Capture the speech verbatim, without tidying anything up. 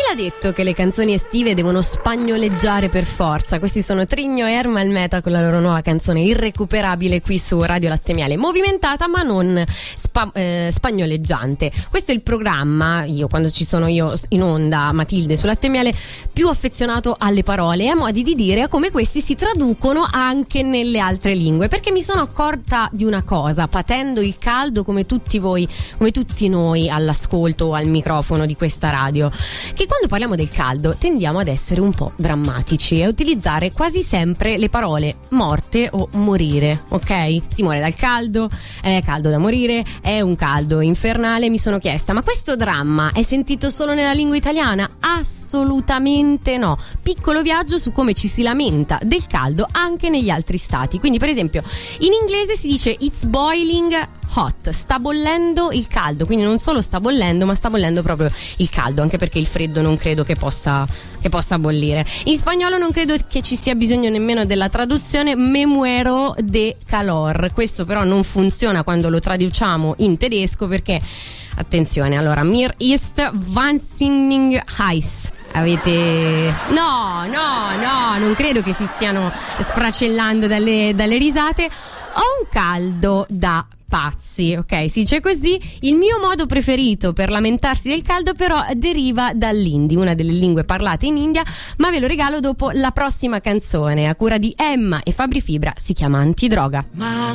l'ha detto che le canzoni estive devono spagnoleggiare per forza? Questi sono Trigno e Ermal Meta con la loro nuova canzone irrecuperabile qui su Radio Latte Miele, movimentata ma non spa- eh, spagnoleggiante. Questo è il programma, io quando ci sono io in onda, Matilde su Latte Miele, più affezionato alle parole e a modi di dire, a come questi si traducono anche nelle altre lingue, perché mi sono accorta di una cosa, patendo il caldo come tutti voi, come tutti noi all'ascolto o al microfono di questa radio, che quando parliamo del caldo tendiamo ad essere un po' drammatici e a utilizzare quasi sempre le parole morte o morire, ok? Si muore dal caldo, è caldo da morire, è un caldo infernale. Mi sono chiesta, ma questo dramma è sentito solo nella lingua italiana? Assolutamente no. Piccolo viaggio su come ci si lamenta del caldo anche negli altri stati. Quindi per esempio in inglese si dice it's boiling hot, sta bollendo il caldo, quindi non solo sta bollendo ma sta bollendo proprio il caldo, anche perché il freddo non credo che possa, che possa bollire. In spagnolo non credo che ci sia bisogno nemmeno della traduzione, me muero de calor. Questo però non funziona quando lo traduciamo in tedesco, perché attenzione, allora mir ist wahnsinnig heiß. Avete... No, no, no, non credo che si stiano sfracellando dalle, dalle risate. Ho un caldo da pazzi, ok, si dice così. Il mio modo preferito per lamentarsi del caldo però deriva dall'hindi, una delle lingue parlate in India, ma ve lo regalo dopo la prossima canzone a cura di Emma e Fabri Fibra, si chiama Antidroga. Ma